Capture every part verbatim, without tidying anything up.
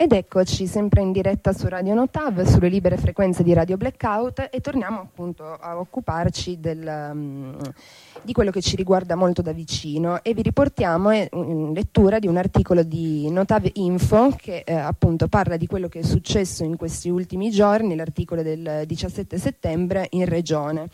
Ed eccoci sempre in diretta su Radio Notav, sulle libere frequenze di Radio Blackout, e torniamo appunto a occuparci del, um, di quello che ci riguarda molto da vicino, e vi riportiamo in lettura di un articolo di Notav Info che eh, appunto parla di quello che è successo in questi ultimi giorni, l'articolo del diciassette settembre in Regione.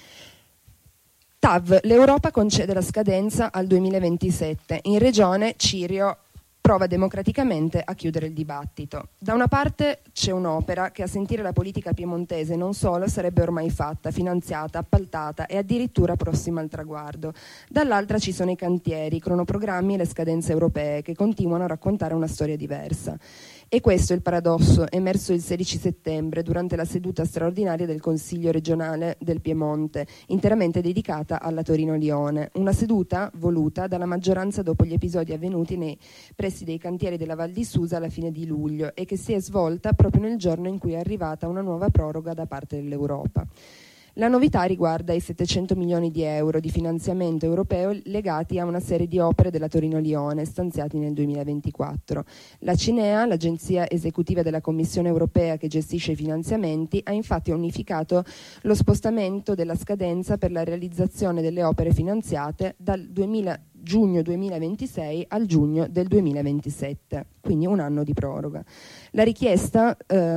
T A V, l'Europa concede la scadenza al duemilaventisette, in Regione Cirio prova democraticamente a chiudere il dibattito. Da una parte c'è un'opera che, a sentire la politica piemontese non solo, sarebbe ormai fatta, finanziata, appaltata e addirittura prossima al traguardo. Dall'altra ci sono i cantieri, i cronoprogrammi e le scadenze europee che continuano a raccontare una storia diversa. E questo è il paradosso emerso il sedici settembre durante la seduta straordinaria del Consiglio regionale del Piemonte, interamente dedicata alla Torino-Lione. Una seduta voluta dalla maggioranza dopo gli episodi avvenuti nei pressi dei cantieri della Val di Susa alla fine di luglio, e che si è svolta proprio nel giorno in cui è arrivata una nuova proroga da parte dell'Europa. La novità riguarda i settecento milioni di euro di finanziamento europeo legati a una serie di opere della Torino-Lione stanziati nel duemilaventiquattro. La Cinea, l'agenzia esecutiva della Commissione europea che gestisce i finanziamenti, ha infatti unificato lo spostamento della scadenza per la realizzazione delle opere finanziate dal duemila giugno duemilaventisei al giugno del duemilaventisette, quindi un anno di proroga. La richiesta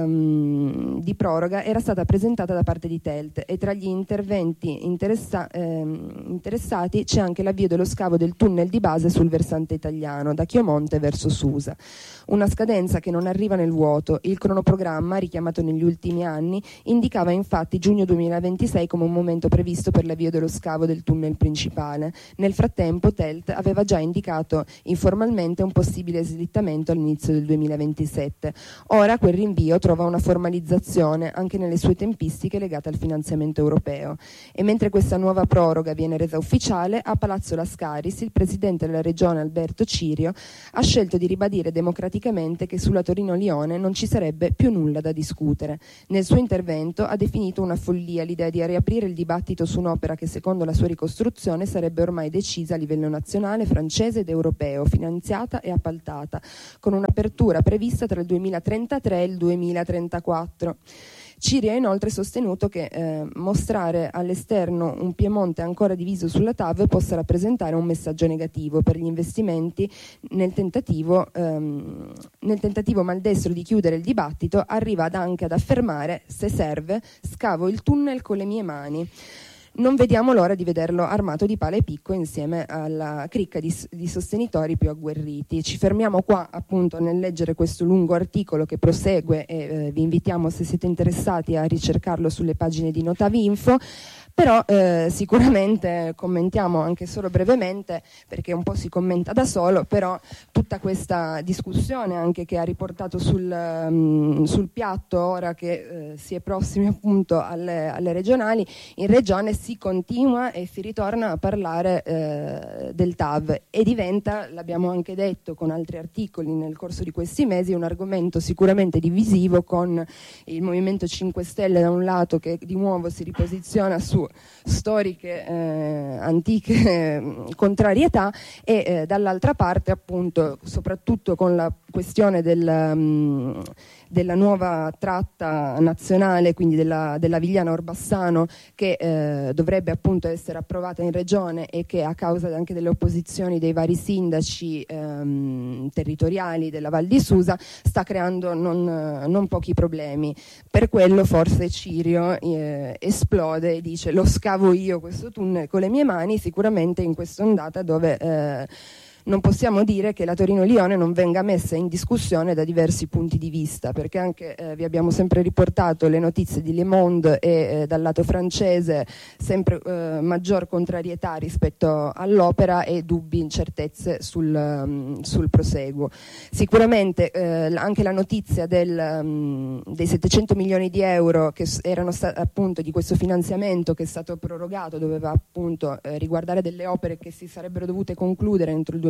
ehm, di proroga era stata presentata da parte di Telt, e tra gli interventi interessa- ehm, interessati c'è anche l'avvio dello scavo del tunnel di base sul versante italiano, da Chiomonte verso Susa. Una scadenza che non arriva nel vuoto. Il cronoprogramma, richiamato negli ultimi anni, indicava infatti giugno duemilaventisei come un momento previsto per l'avvio dello scavo del tunnel principale. Nel frattempo Telt aveva già indicato informalmente un possibile slittamento all'inizio del duemilaventisette. Ora quel rinvio trova una formalizzazione anche nelle sue tempistiche legate al finanziamento europeo. E mentre questa nuova proroga viene resa ufficiale, a Palazzo Lascaris il presidente della regione Alberto Cirio ha scelto di ribadire democraticamente che sulla Torino-Lione non ci sarebbe più nulla da discutere. Nel suo intervento ha definito una follia l'idea di riaprire il dibattito su un'opera che, secondo la sua ricostruzione, sarebbe ormai decisa a livello nazionale, francese ed europeo, finanziata e appaltata, con un'apertura prevista tra il duemilatrentatré e il duemilatrentaquattro. Cirio ha inoltre sostenuto che eh, mostrare all'esterno un Piemonte ancora diviso sulla T A V possa rappresentare un messaggio negativo per gli investimenti nel tentativo, ehm, nel tentativo maldestro di chiudere il dibattito. Arriva ad anche ad affermare: se serve, scavo il tunnel con le mie mani. Non vediamo l'ora di vederlo armato di pala e picco insieme alla cricca di, di sostenitori più agguerriti. Ci fermiamo qua appunto nel leggere questo lungo articolo che prosegue, e eh, vi invitiamo, se siete interessati, a ricercarlo sulle pagine di Notav Info. Però eh, sicuramente commentiamo anche solo brevemente, perché un po' si commenta da solo, però tutta questa discussione anche che ha riportato sul, um, sul piatto, ora che eh, si è prossimi appunto alle, alle regionali, in regione si continua e si ritorna a parlare eh, del T A V, e diventa, l'abbiamo anche detto con altri articoli nel corso di questi mesi, un argomento sicuramente divisivo, con il Movimento cinque Stelle da un lato che di nuovo si riposiziona su storiche, eh, antiche eh, contrarietà, e eh, dall'altra parte appunto soprattutto con la questione del, um, della nuova tratta nazionale, quindi della, della Vigliana-Orbassano, che eh, dovrebbe appunto essere approvata in regione, e che a causa anche delle opposizioni dei vari sindaci ehm, territoriali della Val di Susa sta creando non, non pochi problemi. Per quello forse Cirio eh, esplode e dice: lo scavo io questo tunnel con le mie mani, sicuramente in quest'ondata dove eh, non possiamo dire che la Torino-Lione non venga messa in discussione da diversi punti di vista, perché anche eh, vi abbiamo sempre riportato le notizie di Le Monde, e eh, dal lato francese sempre eh, maggior contrarietà rispetto all'opera e dubbi, incertezze sul, um, sul proseguo. Sicuramente eh, anche la notizia del, um, dei settecento milioni di euro che erano sta- appunto di questo finanziamento che è stato prorogato, doveva appunto eh, riguardare delle opere che si sarebbero dovute concludere entro il duemilaventisette,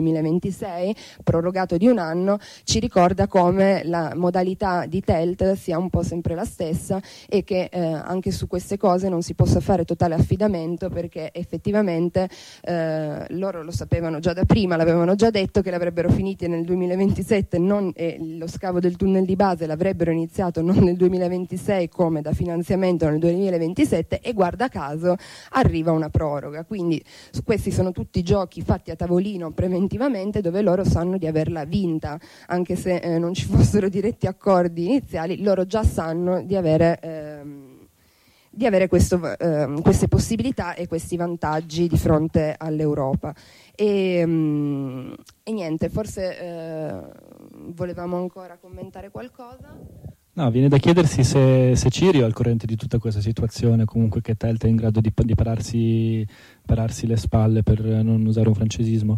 duemilaventisei, prorogato di un anno, ci ricorda come la modalità di T E L T sia un po' sempre la stessa e che eh, anche su queste cose non si possa fare totale affidamento, perché effettivamente eh, loro lo sapevano già da prima, l'avevano già detto che l'avrebbero finiti nel duemilaventisette, non, e lo scavo del tunnel di base l'avrebbero iniziato non nel duemilaventisei come da finanziamento nel duemilaventisette, e guarda caso arriva una proroga. Quindi questi sono tutti giochi fatti a tavolino preventivamente, dove loro sanno di averla vinta, anche se eh, non ci fossero diretti accordi iniziali, loro già sanno di avere ehm, di avere questo, eh, queste possibilità e questi vantaggi di fronte all'Europa. E, um, e niente, forse eh, volevamo ancora commentare qualcosa? No, viene da chiedersi se, se Cirio è al corrente di tutta questa situazione, comunque che T E L T è in grado di, di pararsi, pararsi le spalle, per non usare un francesismo.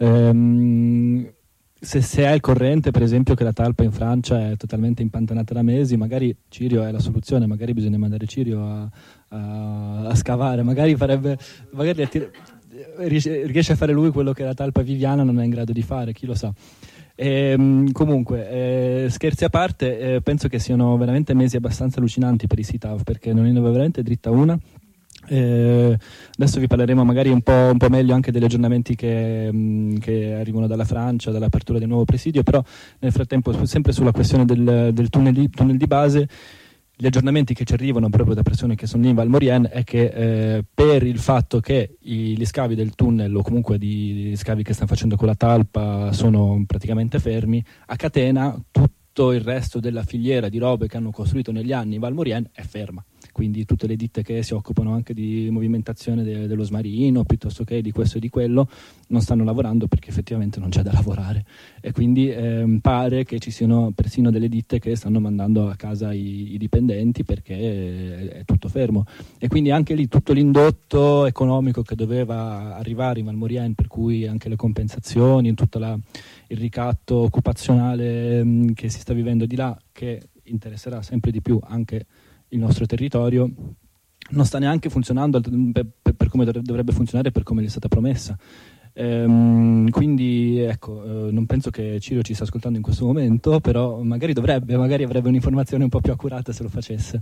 Ehm, Se, se è al corrente, per esempio, che la talpa in Francia è totalmente impantanata da mesi, magari Cirio è la soluzione, magari bisogna mandare Cirio a, a, a scavare, magari farebbe, magari attir- riesce a fare lui quello che la talpa viviana non è in grado di fare, chi lo sa. E, comunque, eh, scherzi a parte, eh, penso che siano veramente mesi abbastanza allucinanti per i SITAV, perché non ne va veramente dritta una. Eh, adesso vi parleremo magari un po', un po' meglio anche degli aggiornamenti che, mh, che arrivano dalla Francia, dall'apertura del nuovo presidio, però nel frattempo, sempre sulla questione del, del tunnel, di, tunnel di base, gli aggiornamenti che ci arrivano proprio da persone che sono lì in Val Morien è che eh, per il fatto che i, gli scavi del tunnel, o comunque di, gli scavi che stanno facendo con la talpa, sono praticamente fermi, a catena tutto il resto della filiera di robe che hanno costruito negli anni in Val Morien è ferma. Quindi tutte le ditte che si occupano anche di movimentazione de- dello smarino, piuttosto che di questo e di quello, non stanno lavorando perché effettivamente non c'è da lavorare, e quindi ehm, pare che ci siano persino delle ditte che stanno mandando a casa i, i dipendenti perché è, è tutto fermo, e quindi anche lì tutto l'indotto economico che doveva arrivare in Val Morien, per cui anche le compensazioni, tutto la, il ricatto occupazionale mh, che si sta vivendo di là, che interesserà sempre di più anche il nostro territorio, non sta neanche funzionando per, per, per come dovrebbe funzionare, per come gli è stata promessa. Ehm, quindi ecco, eh, non penso che Cirio ci sta ascoltando in questo momento, però magari dovrebbe, magari avrebbe un'informazione un po' più accurata se lo facesse.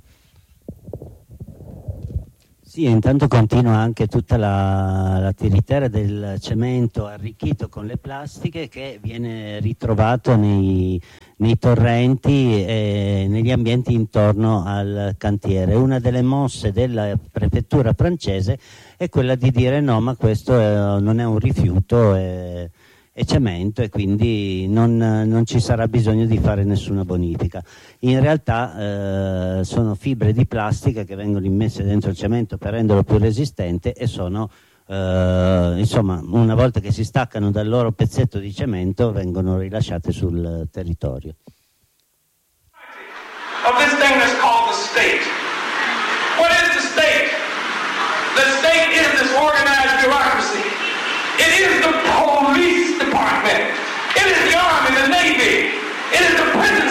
Sì, intanto continua anche tutta la, la tiritera del cemento arricchito con le plastiche che viene ritrovato nei, nei torrenti e negli ambienti intorno al cantiere. Una delle mosse della prefettura francese è quella di dire no, ma questo è, non è un rifiuto, è, è cemento, e quindi non, non ci sarà bisogno di fare nessuna bonifica. In realtà eh, sono fibre di plastica che vengono immesse dentro il cemento per renderlo più resistente, e sono eh, insomma, una volta che si staccano dal loro pezzetto di cemento, vengono rilasciate sul territorio. Of this thing that's called the state. What is the state? The state is this organized bureaucracy. It is the police department. It is the Army, the Navy. It is the prison